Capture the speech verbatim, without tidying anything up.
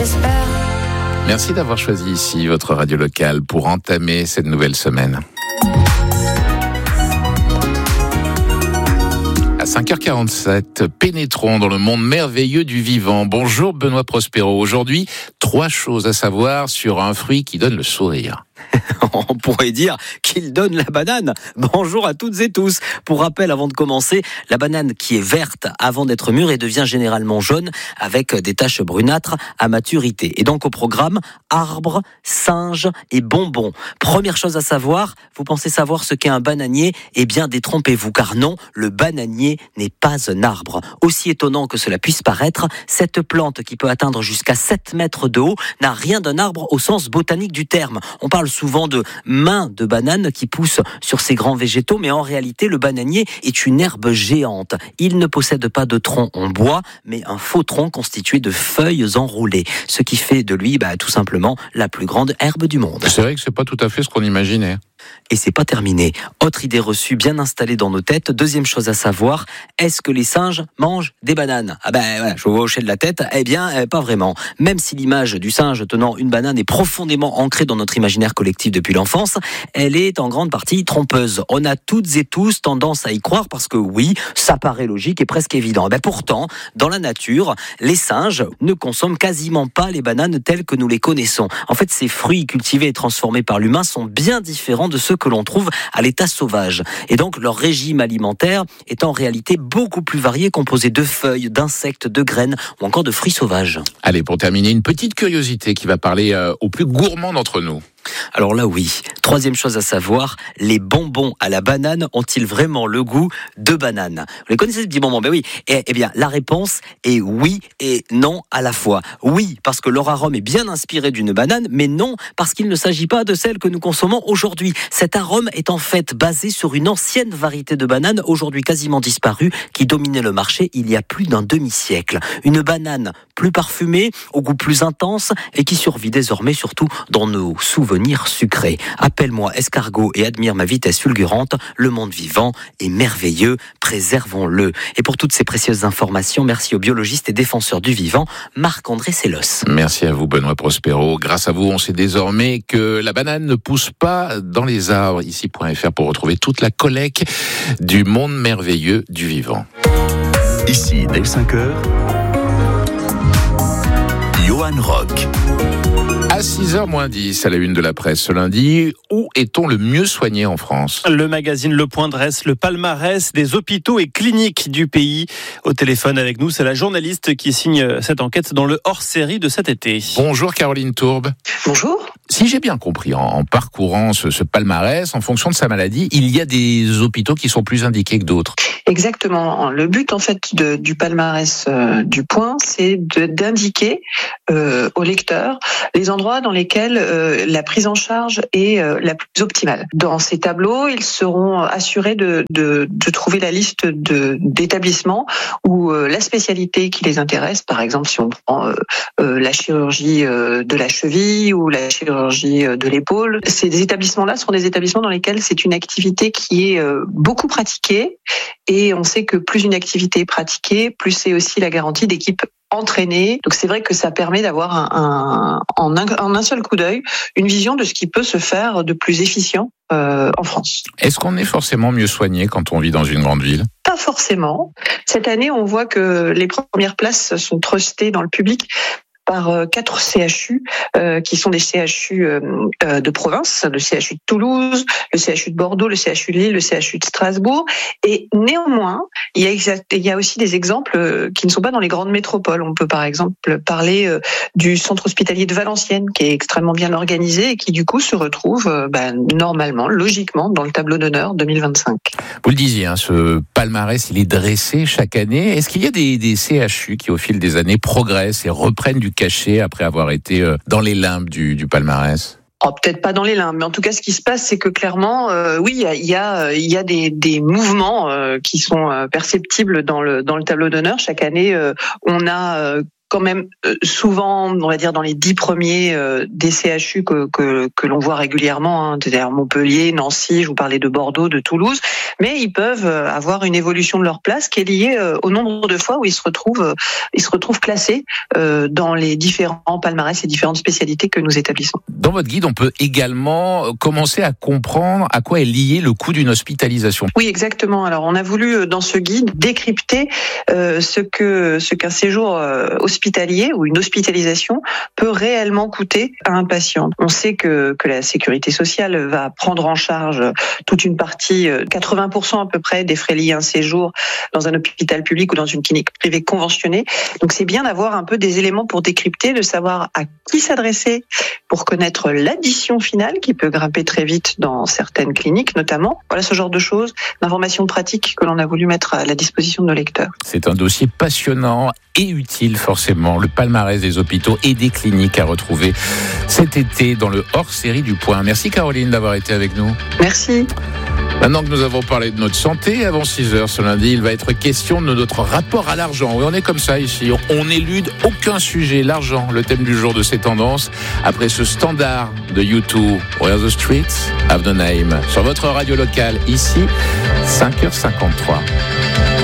j'espère. Merci d'avoir choisi ici votre radio locale pour entamer cette nouvelle semaine. À cinq heures quarante-sept, pénétrons dans le monde merveilleux du vivant. Bonjour Benoît Prospero. Aujourd'hui, trois choses à savoir sur un fruit qui donne le sourire. On pourrait dire qu'il donne la banane. Bonjour à toutes et tous. Pour rappel, avant de commencer, la banane qui est verte avant d'être mûre et devient généralement jaune avec des taches brunâtres à maturité. Et donc au programme, arbre, singe et bonbons. Première chose à savoir, vous pensez savoir ce qu'est un bananier ? Eh bien, détrompez-vous, car non, le bananier n'est pas un arbre. Aussi étonnant que cela puisse paraître, cette plante qui peut atteindre jusqu'à sept mètres de haut n'a rien d'un arbre au sens botanique du terme. On parle souvent de mains de banane qui poussent sur ces grands végétaux, mais en réalité, le bananier est une herbe géante. Il ne possède pas de tronc en bois, mais un faux tronc constitué de feuilles enroulées, ce qui fait de lui bah, tout simplement la plus grande herbe du monde. C'est vrai que c'est pas tout à fait ce qu'on imaginait. Et c'est pas terminé. Autre idée reçue bien installée dans nos têtes. Deuxième chose à savoir, est-ce que les singes mangent des bananes ? Ah ben voilà, je vous vois hocher de la tête. Eh bien, euh, pas vraiment. Même si l'image du singe tenant une banane est profondément ancrée dans notre imaginaire collectif depuis l'enfance, elle est en grande partie trompeuse. On a toutes et tous tendance à y croire parce que oui, ça paraît logique et presque évident. Eh ben pourtant, dans la nature, les singes ne consomment quasiment pas les bananes telles que nous les connaissons. En fait, ces fruits cultivés et transformés par l'humain sont bien différents de ceux que l'on trouve à l'état sauvage. Et donc, leur régime alimentaire est en réalité beaucoup plus varié, composé de feuilles, d'insectes, de graines ou encore de fruits sauvages. Allez, pour terminer, une petite curiosité qui va parler euh, aux plus gourmands d'entre nous. Alors là, oui. Troisième chose à savoir, les bonbons à la banane ont-ils vraiment le goût de banane ? Vous les connaissez, ces petits bonbons ? Ben oui. Eh, eh bien, la réponse est oui et non à la fois. Oui, parce que leur arôme est bien inspiré d'une banane, mais non, parce qu'il ne s'agit pas de celle que nous consommons aujourd'hui. Cet arôme est en fait basé sur une ancienne variété de banane, aujourd'hui quasiment disparue, qui dominait le marché il y a plus d'un demi-siècle. Une banane plus parfumée, au goût plus intense, et qui survit désormais surtout dans nos souvenirs sucré. Appelle-moi escargot et admire ma vitesse fulgurante. Le monde vivant est merveilleux. Préservons-le. Et pour toutes ces précieuses informations, merci au biologiste et défenseur du vivant, Marc-André Sellos. Merci à vous, Benoît Prospero. Grâce à vous, on sait désormais que la banane ne pousse pas dans les arbres. Ici point F R pour retrouver toute la collecte du monde merveilleux du vivant. Ici, dès cinq heures, Johan Rock. À six heures moins dix, à la une de la presse ce lundi, où est-on le mieux soigné en France ? Le magazine Le Point dresse le palmarès des hôpitaux et cliniques du pays. Au téléphone avec nous, c'est la journaliste qui signe cette enquête dans le hors-série de cet été. Bonjour Caroline Tourbe. Bonjour. Si j'ai bien compris, en, en parcourant ce, ce palmarès, en fonction de sa maladie, il y a des hôpitaux qui sont plus indiqués que d'autres. Exactement. Le but en fait de, du palmarès euh, du Point, c'est de, d'indiquer euh, aux lecteurs les endroits dans lesquels euh, la prise en charge est euh, la plus optimale. Dans ces tableaux, ils seront assurés de, de, de trouver la liste de, d'établissements où euh, la spécialité qui les intéresse, par exemple si on prend euh, euh, la chirurgie euh, de la cheville ou la chirurgie euh, de l'épaule, ces établissements-là sont des établissements dans lesquels c'est une activité qui est euh, beaucoup pratiquée. Et on sait que plus une activité est pratiquée, plus c'est aussi la garantie d'équipes entraînées. Donc c'est vrai que ça permet d'avoir un, un, en, un, en un seul coup d'œil une vision de ce qui peut se faire de plus efficient euh, en France. Est-ce qu'on est forcément mieux soigné quand on vit dans une grande ville ? Pas forcément. Cette année, on voit que les premières places sont trustées dans le public par quatre C H U euh, qui sont des C H U euh, de province, le C H U de Toulouse, le C H U de Bordeaux, le C H U de Lille, le C H U de Strasbourg. Et néanmoins, il y a, exact, il y a aussi des exemples qui ne sont pas dans les grandes métropoles. On peut par exemple parler euh, du centre hospitalier de Valenciennes qui est extrêmement bien organisé et qui du coup se retrouve euh, bah, normalement, logiquement, dans le tableau d'honneur deux mille vingt-cinq. Vous le disiez, hein, ce palmarès, il est dressé chaque année. Est-ce qu'il y a des, des C H U qui, au fil des années, progressent et reprennent du cachet après avoir été dans les limbes du, du palmarès ? Oh, peut-être pas dans les limbes, mais en tout cas, ce qui se passe, c'est que clairement, euh, oui, il y a, il y a, il y a des, des mouvements euh, qui sont perceptibles dans le dans le tableau d'honneur. Chaque année, euh, on a euh, quand même euh, souvent, on va dire dans les dix premiers euh, des C H U que que, que l'on voit régulièrement, hein, c'est-à-dire Montpellier, Nancy, je vous parlais de Bordeaux, de Toulouse, mais ils peuvent avoir une évolution de leur place qui est liée euh, au nombre de fois où ils se retrouvent, euh, ils se retrouvent classés euh, dans les différents palmarès et différentes spécialités que nous établissons. Dans votre guide, on peut également commencer à comprendre à quoi est lié le coût d'une hospitalisation. Oui, exactement. Alors, on a voulu dans ce guide décrypter euh, ce que ce qu'un séjour euh, hospitalier ou une hospitalisation peut réellement coûter à un patient. On sait que que la sécurité sociale va prendre en charge toute une partie, quatre-vingts pour cent à peu près des frais liés à un séjour dans un hôpital public ou dans une clinique privée conventionnée. Donc, c'est bien d'avoir un peu des éléments pour décrypter, de savoir à qui s'adresser pour connaître l'addition finale qui peut grimper très vite dans certaines cliniques notamment. Voilà ce genre de choses, d'informations pratiques que l'on a voulu mettre à la disposition de nos lecteurs. C'est un dossier passionnant et utile forcément, le palmarès des hôpitaux et des cliniques à retrouver cet été dans le hors-série du Point. Merci Caroline d'avoir été avec nous. Merci. Maintenant que nous avons parlé de notre santé, avant six heures ce lundi, il va être question de notre rapport à l'argent. Oui, on est comme ça ici, on n'élude aucun sujet. L'argent, le thème du jour de ces tendances, après ce standard de U deux, Where the Streets Have the Name, sur votre radio locale, ici, cinq heures cinquante-trois.